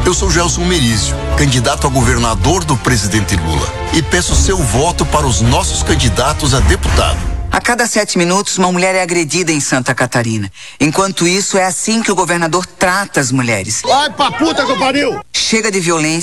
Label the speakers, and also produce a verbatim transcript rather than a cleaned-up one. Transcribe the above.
Speaker 1: Eu sou Gelson Merizio, candidato a governador do presidente Lula, e peço seu voto para os nossos candidatos a deputado.
Speaker 2: A cada sete minutos, uma mulher é agredida em Santa Catarina. Enquanto isso, é assim que o governador trata as mulheres.
Speaker 3: Vai pra puta que pariu!
Speaker 2: Chega de violência.